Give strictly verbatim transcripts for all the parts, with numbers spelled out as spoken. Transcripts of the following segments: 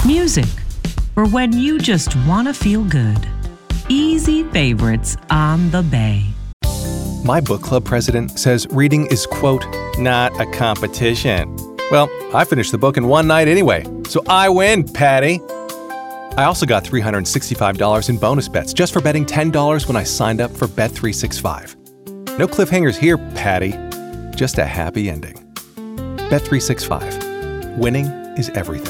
Music, for when you just want to feel good. Easy favorites on the Bay. My book club president says reading is, quote, not a competition. Well, I finished the book in one night anyway, so I win, Patty. I also got three hundred sixty-five dollars in bonus bets just for betting ten dollars when I signed up for Bet three sixty-five. No cliffhangers here, Patty. Just a happy ending. Bet three sixty-five. Winning is everything.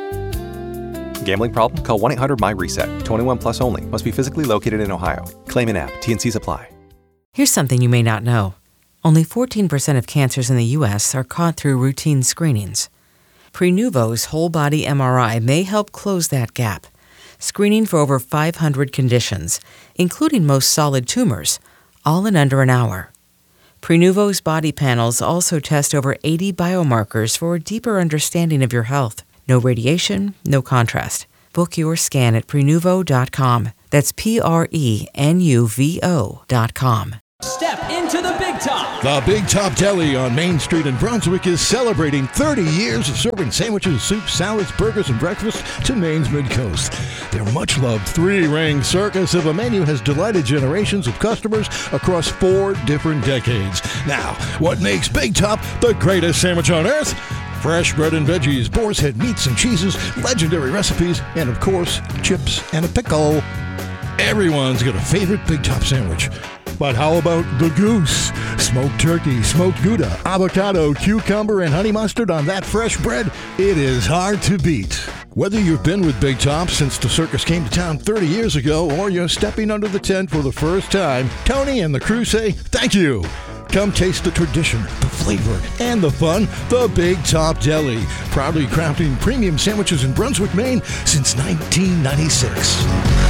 Gambling problem? Call one eight hundred M Y reset. twenty-one plus only. Must be physically located in Ohio. Claim in app. T and C's apply. Here's something you may not know. Only fourteen percent of cancers in the U S are caught through routine screenings. Prenuvo's whole-body M R I may help close that gap, screening for over five hundred conditions, including most solid tumors, all in under an hour. Prenuvo's body panels also test over eighty biomarkers for a deeper understanding of your health. No radiation, no contrast. Book your scan at Prenuvo dot com. That's P R E N U V O dot com. Step into the Big Top. The Big Top Deli on Main Street in Brunswick is celebrating thirty years of serving sandwiches, soups, salads, burgers, and breakfast to Maine's Mid-Coast. Their much-loved three-ring circus of a menu has delighted generations of customers across four different decades. Now, what makes Big Top the greatest sandwich on earth? Fresh bread and veggies, boar's head meats and cheeses, legendary recipes, and of course, chips and a pickle. Everyone's got a favorite Big Top sandwich. But how about the goose? Smoked turkey, smoked Gouda, avocado, cucumber, and honey mustard on that fresh bread? It is hard to beat. Whether you've been with Big Top since the circus came to town thirty years ago, or you're stepping under the tent for the first time, Tony and the crew say thank you. Come taste the tradition, the flavor, and the fun. The Big Top Deli, proudly crafting premium sandwiches in Brunswick, Maine since nineteen ninety-six.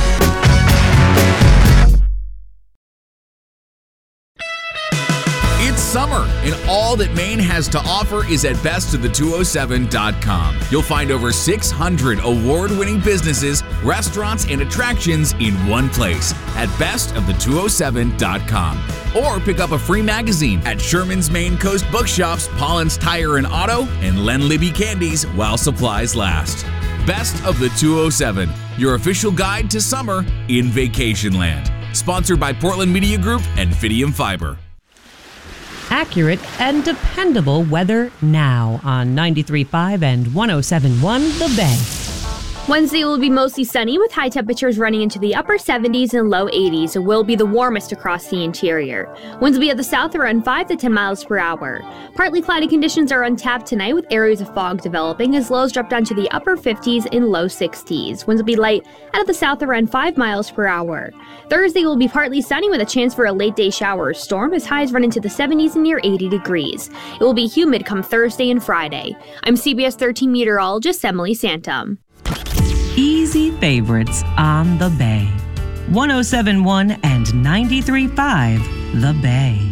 It's summer, and all that Maine has to offer is at best of the two oh seven dot com. You'll find over six hundred award-winning businesses, restaurants, and attractions in one place at best of the two oh seven dot com. Or pick up a free magazine at Sherman's Maine Coast Bookshops, Pollen's Tire and Auto, and Len Libby Candies while supplies last. Best of the two oh seven, your official guide to summer in Vacationland. Sponsored by Portland Media Group and Fidium Fiber. Accurate and dependable weather now on ninety-three point five and one oh seven point one The Bay. Wednesday will be mostly sunny with high temperatures running into the upper seventies and low eighties. It will be the warmest across the interior. Winds will be at the south around five to ten miles per hour. Partly cloudy conditions are untapped tonight with areas of fog developing as lows drop down to the upper fifties and low sixties. Winds will be light out of the south around five miles per hour. Thursday will be partly sunny with a chance for a late day shower or storm as highs run into the seventies and near eighty degrees. It will be humid come Thursday and Friday. I'm C B S thirteen meteorologist Emily Santum. Easy favorites on the Bay. one oh seven point one and ninety-three point five The Bay.